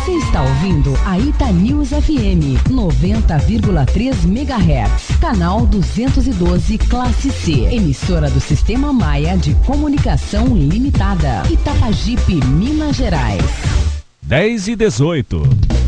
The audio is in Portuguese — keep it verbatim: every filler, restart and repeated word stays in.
Você está ouvindo a Itanews F M noventa vírgula três megahertz, canal duzentos e doze, classe C, emissora do Sistema Maia de Comunicação Limitada, Itapajipe, Minas Gerais. dez e dezoito.